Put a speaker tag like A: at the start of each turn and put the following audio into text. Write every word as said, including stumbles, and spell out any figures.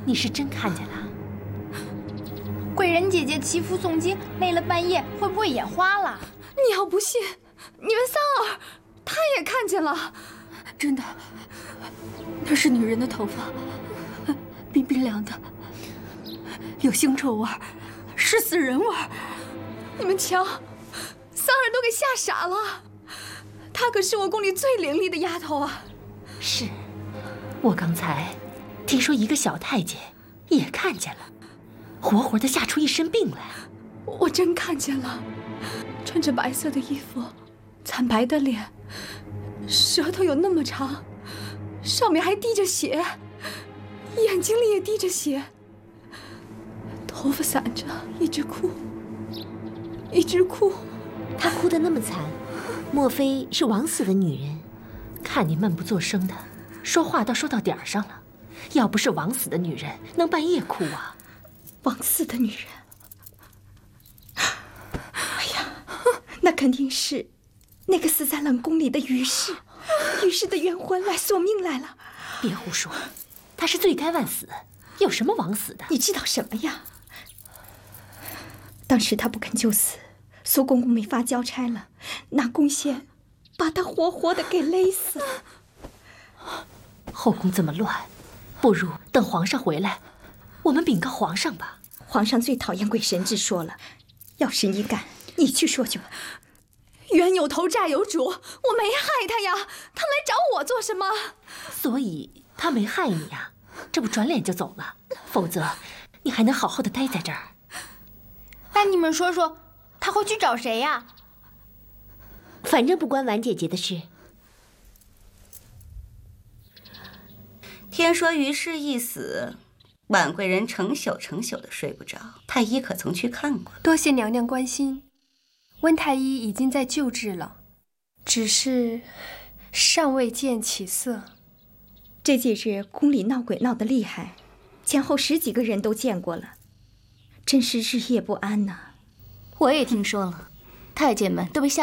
A: 你是真看见了？
B: 贵人姐姐祈福诵经，累了半夜，会不会眼花了？
C: 你要不信，你问三儿，她也看见了。
D: 真的，那是女人的头发，冰冰凉的，有腥臭味儿，是死人味儿。
C: 你们瞧，三儿都给吓傻了。她可是我宫里最伶俐的丫头啊。
A: 是，我刚才听说一个小太监也看见了，活活的吓出一身病来。
C: 我真看见了，穿着白色的衣服，惨白的脸，舌头有那么长，上面还滴着血，眼睛里也滴着血，头发散着，一直哭，一直哭。
A: 她哭得那么惨，莫非是枉死的女人？看你闷不作声的，说话倒说到点儿上了。要不是枉死的女人，能半夜哭啊？
E: 枉死的女人，哎呀，那肯定是那个死在冷宫里的于氏，于氏的冤魂来索命来了。
A: 别胡说，她是罪该万死，有什么枉死的？
E: 你知道什么呀？当时她不肯就死，苏公公没法交差了，拿弓弦把她活活的给勒死了。
A: 后宫这么乱，不如等皇上回来，我们禀告皇上吧。
E: 皇上最讨厌鬼神之说了，要是你敢，你去说去吧。
C: 冤有头债有主，我没害他呀，他来找我做什么？
A: 所以他没害你呀，这不转脸就走了，否则你还能好好的待在这儿。
B: 那你们说说，他会去找谁呀？
F: 反正不关婉姐姐的事。
G: 听说于氏一死，婉贵人成宿成宿的睡不着，太医可曾去看过？
D: 多谢娘娘关心，温太医已经在救治了，只是尚未见起色。
E: 这几日宫里闹鬼闹得厉害，前后十几个人都见过了，真是日夜不安呐。
H: 我也听说了，太监们都被吓